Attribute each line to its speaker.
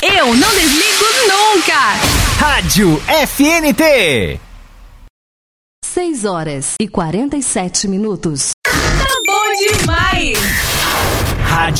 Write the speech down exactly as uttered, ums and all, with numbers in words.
Speaker 1: Eu não desligo nunca.
Speaker 2: Rádio F N T.
Speaker 3: seis horas e quarenta e sete minutos.
Speaker 1: Tá bom demais.
Speaker 2: Rádio